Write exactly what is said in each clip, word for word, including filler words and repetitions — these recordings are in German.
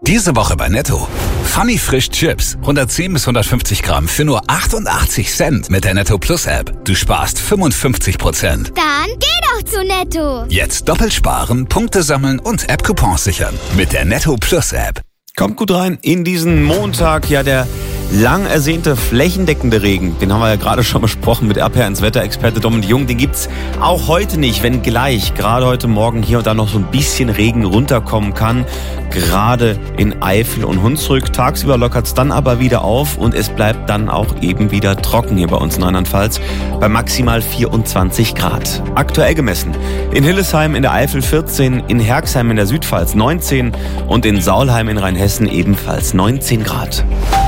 Diese Woche bei Netto. Funny Frisch Chips. hundertzehn bis hundertfünfzig Gramm für nur achtundachtzig Cent mit der Netto Plus App. Du sparst fünfundfünfzig Prozent. Dann geh doch zu Netto. Jetzt doppelt sparen, Punkte sammeln und App-Coupons sichern. Mit der Netto Plus App. Kommt gut rein in diesen Montag. Ja, der lang ersehnte flächendeckende Regen, den haben wir ja gerade schon besprochen mit R P R eins Wetterexperte Dominik Jung. Den gibt's auch heute nicht, wenn gleich gerade heute Morgen hier und da noch so ein bisschen Regen runterkommen kann. Gerade in Eifel und Hunsrück. Tagsüber lockert's dann aber wieder auf und es bleibt dann auch eben wieder trocken hier bei uns in Rheinland-Pfalz bei maximal vierundzwanzig Grad. Aktuell gemessen in Hillesheim in der Eifel vierzehn, in Herxheim in der Südpfalz neunzehn und in Saulheim in Rheinhessen ebenfalls neunzehn Grad.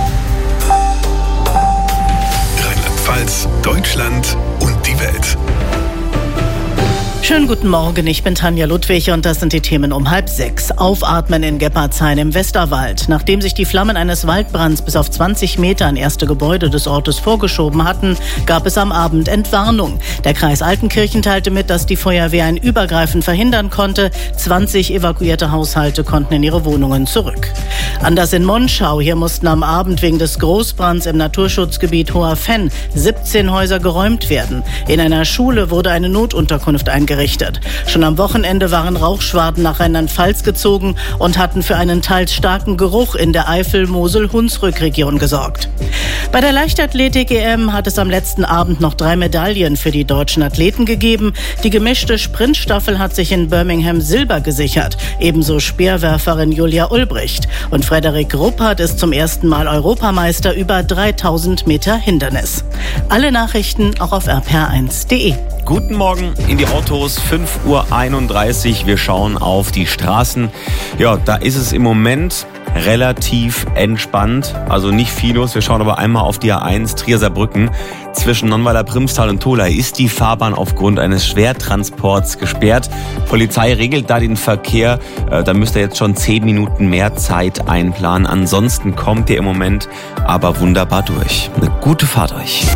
Rheinland-Pfalz, Deutschland und die Welt. Schönen guten Morgen, ich bin Tanja Ludwig und das sind die Themen um halb sechs. Aufatmen in Geppardshain im Westerwald. Nachdem sich die Flammen eines Waldbrands bis auf zwanzig Meter an erste Gebäude des Ortes vorgeschoben hatten, gab es am Abend Entwarnung. Der Kreis Altenkirchen teilte mit, dass die Feuerwehr ein Übergreifen verhindern konnte. zwanzig evakuierte Haushalte konnten in ihre Wohnungen zurück. Anders in Monschau. Hier mussten am Abend wegen des Großbrands im Naturschutzgebiet Hoher Fenn siebzehn Häuser geräumt werden. In einer Schule wurde eine Notunterkunft eingerichtet. Schon am Wochenende waren Rauchschwaden nach Rheinland-Pfalz gezogen und hatten für einen teils starken Geruch in der Eifel-Mosel-Hunsrück-Region gesorgt. Bei der Leichtathletik-E M hat es am letzten Abend noch drei Medaillen für die deutschen Athleten gegeben. Die gemischte Sprintstaffel hat sich in Birmingham Silber gesichert. Ebenso Speerwerferin Julia Ulbricht. Und Frederik Ruppert ist zum ersten Mal Europameister über dreitausend Meter Hindernis. Alle Nachrichten auch auf r p r eins punkt d e. Guten Morgen in die Autos, fünf Uhr einunddreißig. Wir schauen auf die Straßen. Ja, da ist es im Moment relativ entspannt, also nicht viel los. Wir schauen aber einmal auf die A eins Trier-Saarbrücken. Zwischen Nonnweiler-Primstal und Tholey ist die Fahrbahn aufgrund eines Schwertransports gesperrt. Polizei regelt da den Verkehr. Da müsst ihr jetzt schon zehn Minuten mehr Zeit einplanen. Ansonsten kommt ihr im Moment aber wunderbar durch. Eine gute Fahrt euch.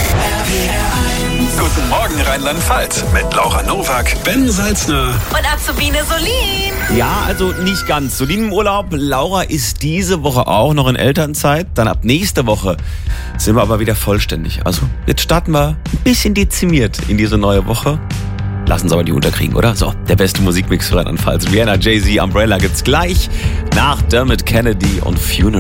Guten Morgen Rheinland-Pfalz mit Laura Nowak, Ben Salzner und Azubine Solin. Ja, also nicht ganz. Solin im Urlaub. Laura ist diese Woche auch noch in Elternzeit. Dann ab nächste Woche sind wir aber wieder vollständig. Also jetzt starten wir ein bisschen dezimiert in diese neue Woche. Lassen uns aber die unterkriegen, oder? So, der beste Musikmix für Rheinland-Pfalz. Rihanna, Jay-Z, Umbrella gibt's gleich nach Dermot Kennedy und Funeral.